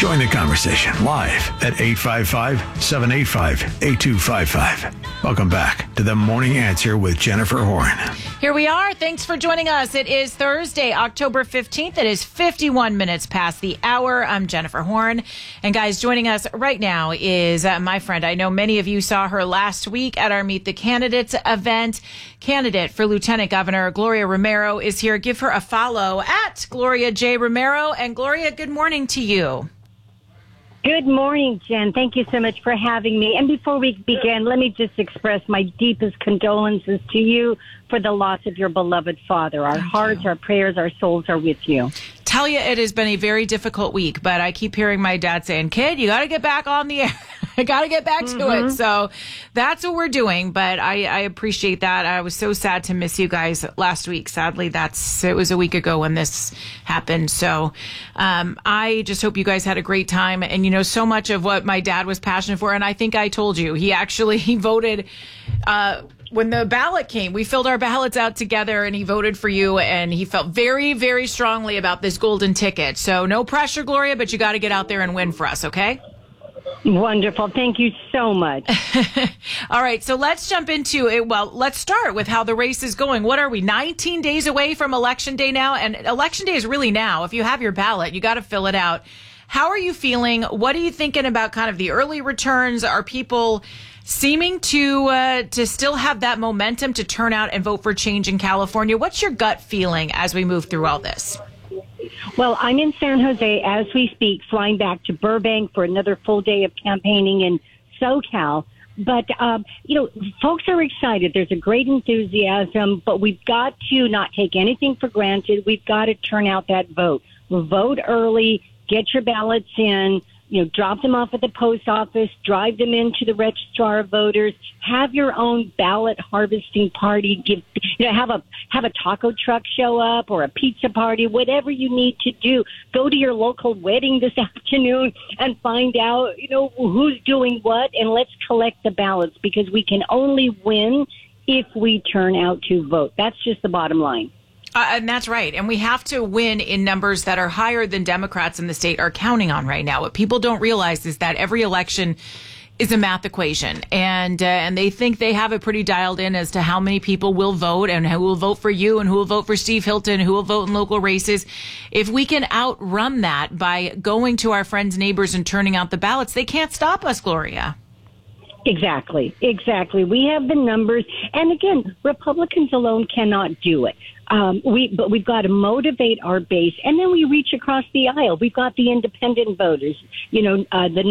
Join the conversation live at 855-785-8255. Welcome back to The Morning Answer with Jennifer Horn. Here we are. Thanks for joining us. It is Thursday, October 15th. It is 51 minutes past the hour. I'm Jennifer Horn. And guys, joining us right now is my friend. I know many of you saw her last week at our Meet the Candidates event. Candidate for Lieutenant Governor Gloria Romero is here. Give her a follow at Gloria J. Romero. And Gloria, good morning to you. Good morning, Jen. Thank you so much for having me. And before we begin, let me just express my deepest condolences to you for the loss of your beloved father. Our hearts, our prayers, our souls are with you. Tell you, it has been a very difficult week, but I keep hearing my dad saying, kid, you got to get back on the air. I got to get back to it. So that's what we're doing. But I appreciate that. I was so sad to miss you guys last week. Sadly, it was a week ago when this happened. So I just hope you guys had a great time. And, you know, so much of what my dad was passionate for, and I think I told you, he voted when the ballot came. We filled our ballots out together and he voted for you. And he felt very, very strongly about this golden ticket. So no pressure, Gloria, but you got to get out there and win for us. Okay? Wonderful. Thank you so much. All right. So let's jump into it. Well, let's start with how the race is going. What are we, 19 days away from Election Day now? And Election Day is really now. If you have your ballot, you got to fill it out. How are you feeling? What are you thinking about kind of the early returns? Are people seeming to still have that momentum to turn out and vote for change in California? What's your gut feeling as we move through all this? Well, I'm in San Jose as we speak, flying back to Burbank for another full day of campaigning in SoCal. But, folks are excited. There's a great enthusiasm, but we've got to not take anything for granted. We've got to turn out that vote. Vote early, get your ballots in, drop them off at the post office, drive them into the registrar of voters, have your own ballot harvesting party, have a taco truck show up or a pizza party, whatever you need to do. Go to your local wedding this afternoon and find out, who's doing what, and let's collect the ballots because we can only win if we turn out to vote. That's just the bottom line. And that's right. And we have to win in numbers that are higher than Democrats in the state are counting on right now. What people don't realize is that every election is a math equation. And they think they have it pretty dialed in as to how many people will vote and who will vote for you and who will vote for Steve Hilton, who will vote in local races. If we can outrun that by going to our friends, neighbors, and turning out the ballots, they can't stop us, Gloria. Exactly. We have the numbers. And again, Republicans alone cannot do it. But we've got to motivate our base, and then we reach across the aisle. We've got the independent voters, the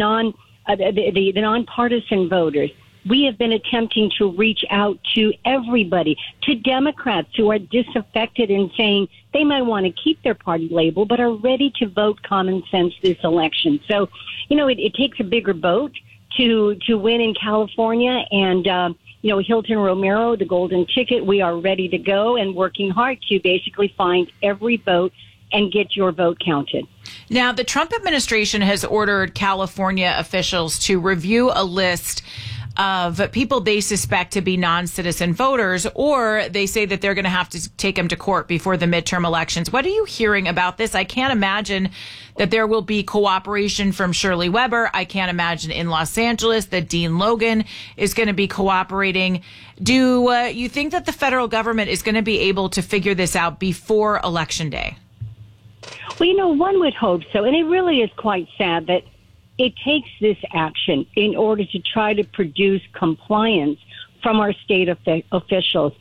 nonpartisan voters. We have been attempting to reach out to everybody, to Democrats who are disaffected and saying they might want to keep their party label, but are ready to vote common sense this election. So, it takes a bigger vote to win in California, and Hilton Romero, the golden ticket, we are ready to go and working hard to basically find every vote and get your vote counted. Now, the Trump administration has ordered California officials to review a list of people they suspect to be non-citizen voters, or they say that they're going to have to take them to court before the midterm elections. What are you hearing about this? I can't imagine that there will be cooperation from Shirley Weber. I can't imagine in Los Angeles that Dean Logan is going to be cooperating. Do you think that the federal government is going to be able to figure this out before Election Day? Well, one would hope so. And it really is quite sad that it takes this action in order to try to produce compliance from our state officials.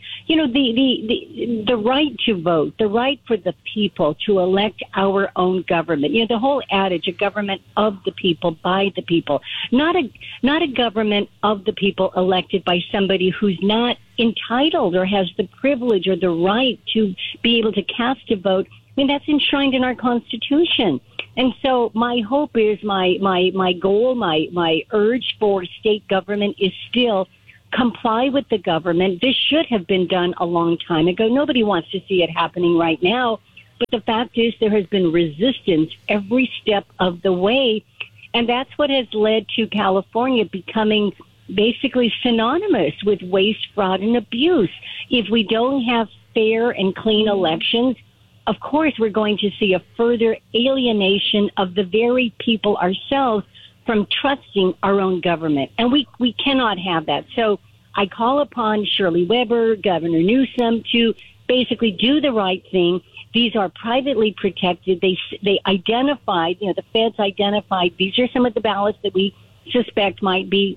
The right to vote, the right for the people to elect our own government. The whole adage, a government of the people, by the people, not a government of the people elected by somebody who's not entitled or has the privilege or the right to be able to cast a vote. That's enshrined in our Constitution. And so my hope is, my goal, my urge for state government is still comply with the government. This should have been done a long time ago. Nobody wants to see it happening right now. But the fact is there has been resistance every step of the way. And that's what has led to California becoming basically synonymous with waste, fraud, and abuse. If we don't have fair and clean elections, of course, we're going to see a further alienation of the very people ourselves from trusting our own government. And we cannot have that. So I call upon Shirley Weber, Governor Newsom, to basically do the right thing. These are privately protected. They identified, the feds identified, these are some of the ballots that we suspect might be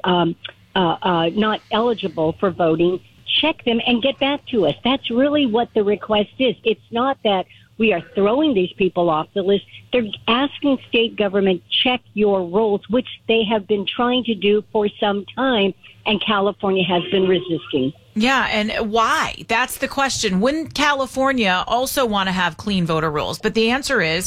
not eligible for voting. Check them and get back to us. That's really what the request is. It's not that we are throwing these people off the list. They're asking state government, check your rolls, which they have been trying to do for some time, and California has been resisting. Yeah, and why? That's the question. Wouldn't California also want to have clean voter rolls? But the answer is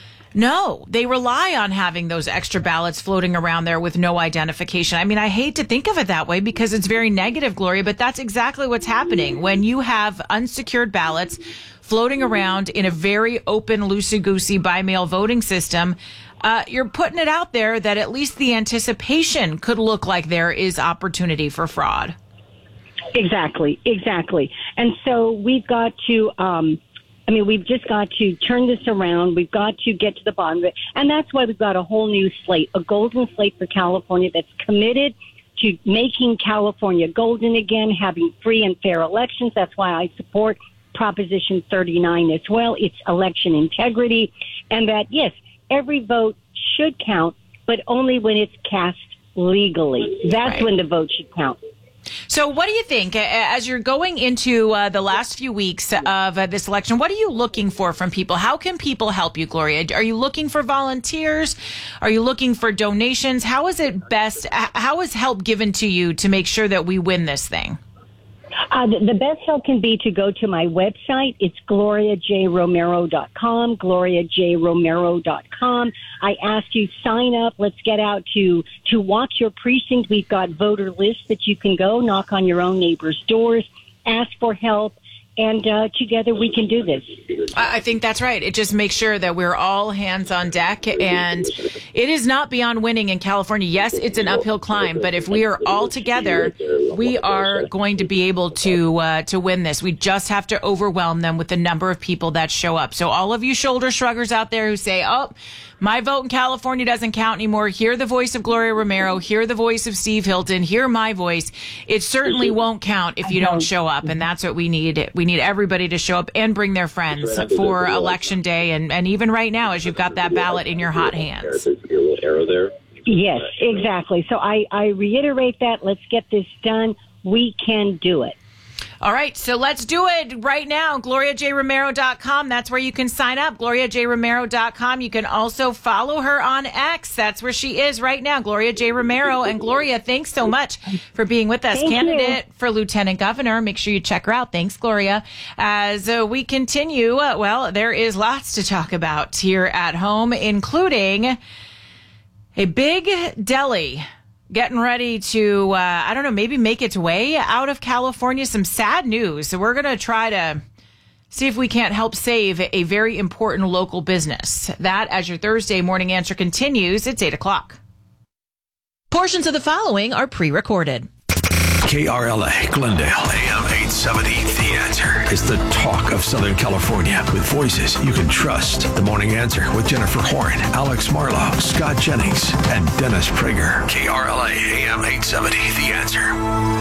no. They rely on having those extra ballots floating around there with no identification. I mean, I hate to think of it that way because it's very negative, Gloria, but that's exactly what's happening. When you have unsecured ballots floating around in a very open, loosey-goosey by-mail voting system, you're putting it out there that at least the anticipation could look like there is opportunity for fraud. Exactly. And so we've got to, we've just got to turn this around. We've got to get to the bottom of it. And that's why we've got a whole new slate, a golden slate for California that's committed to making California golden again, having free and fair elections. That's why I support Proposition 39 as well. It's election integrity. And that, yes, every vote should count, but only when it's cast legally. That's right. When the vote should count. So what do you think, as you're going into the last few weeks of this election, what are you looking for from people? How can people help you, Gloria? Are you looking for volunteers? Are you looking for donations? How is it best? How is help given to you to make sure that we win this thing? The best help can be to go to my website. It's GloriaJRomero.com, GloriaJRomero.com. I ask you, sign up. Let's get out to walk your precinct. We've got voter lists that you can go knock on your own neighbors' doors, ask for help, and together we can do this. I think that's right. It just makes sure that we're all hands on deck, and it is not beyond winning in California. Yes, it's an uphill climb, but if we are all together, we are going to be able to win this. We just have to overwhelm them with the number of people that show up. So all of you shoulder shruggers out there who say, oh, my vote in California doesn't count anymore. Hear the voice of Gloria Romero. Hear the voice of Steve Hilton. Hear my voice. It certainly won't count if you don't show up. And that's what we need. We need everybody to show up and bring their friends for Election Day. And even right now, as you've got that ballot in your hot hands. Your little arrow there. Yes, exactly. So I reiterate that. Let's get this done. We can do it. All right, so let's do it right now. GloriaJRomero.com. That's where you can sign up. GloriaJRomero.com. You can also follow her on X. That's where she is right now, Gloria J. Romero. And Gloria, thanks so much for being with us. Candidate for Lieutenant Governor. Make sure you check her out. Thanks, Gloria. As we continue, there is lots to talk about here at home, including a big deli getting ready to, maybe make its way out of California. Some sad news. So we're going to try to see if we can't help save a very important local business. That, as your Thursday morning answer continues, it's 8 o'clock. Portions of the following are pre-recorded. KRLA, Glendale, AM 870. The Answer is the talk of Southern California with voices you can trust. The Morning Answer with Jennifer Horn, Alex Marlowe, Scott Jennings, and Dennis Prager. KRLA, AM 870. The Answer.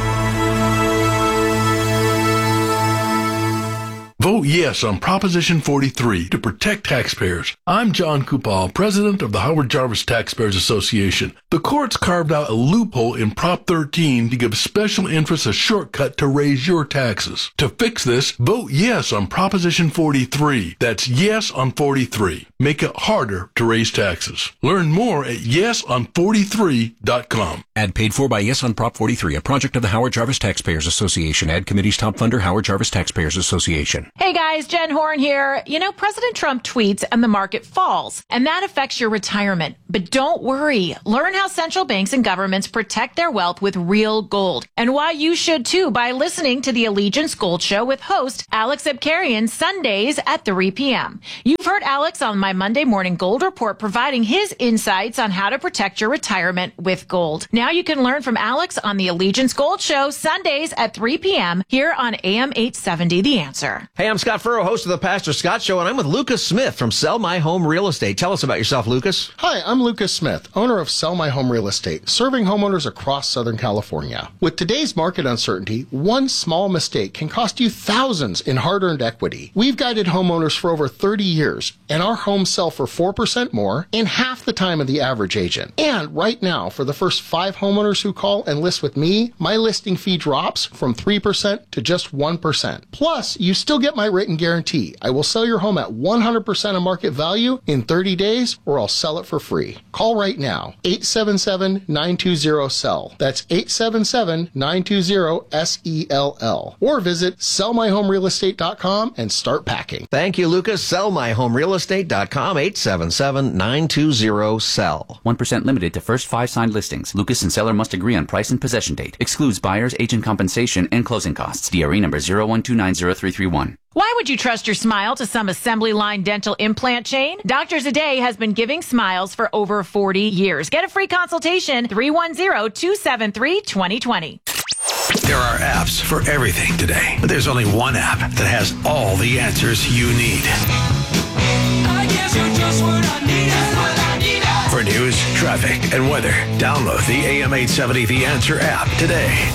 Vote yes on Proposition 43 to protect taxpayers. I'm John Kupal, president of the Howard Jarvis Taxpayers Association. The courts carved out a loophole in Prop 13 to give special interests a shortcut to raise your taxes. To fix this, vote yes on Proposition 43. That's yes on 43. Make it harder to raise taxes. Learn more at yeson43.com. Ad paid for by Yes on Prop 43, a project of the Howard Jarvis Taxpayers Association. Ad committee's top funder, Howard Jarvis Taxpayers Association. Hey guys, Jen Horn here. You know, President Trump tweets and the market falls, and that affects your retirement. But don't worry. Learn how central banks and governments protect their wealth with real gold, and why you should too by listening to the Allegiance Gold Show with host Alex Abkarian Sundays at 3 p.m. You've heard Alex on my Monday Morning Gold Report providing his insights on how to protect your retirement with gold. Now you can learn from Alex on the Allegiance Gold Show Sundays at 3 p.m. here on AM 870 The Answer. Hey, I'm Scott Furrow, host of the Pastor Scott Show, and I'm with Lucas Smith from Sell My Home Real Estate. Tell us about yourself, Lucas. Hi, I'm Lucas Smith, owner of Sell My Home Real Estate, serving homeowners across Southern California. With today's market uncertainty, one small mistake can cost you thousands in hard-earned equity. We've guided homeowners for over 30 years, and our homes sell for 4% more in half the time of the average agent. And right now, for the first 5 homeowners who call and list with me, my listing fee drops from 3% to just 1%. Plus, you still get my written guarantee. I will sell your home at 100% of market value in 30 days, or I'll sell it for free. Call right now, 877-920-SELL. That's 877-920-SELL. Or visit sellmyhomerealestate.com and start packing. Thank you, Lucas. Sellmyhomerealestate.com, 877-920-SELL. 1% limited to first 5 signed listings. Lucas and seller must agree on price and possession date. Excludes buyer's agent compensation and closing costs. DRE number 01290331. Why would you trust your smile to some assembly line dental implant chain? Doctors A Day has been giving smiles for over 40 years. Get a free consultation, 310-273-2020. There are apps for everything today, but there's only one app that has all the answers you need. I guess you're just what I need. For news, traffic, and weather, download the AM 870 The Answer app today.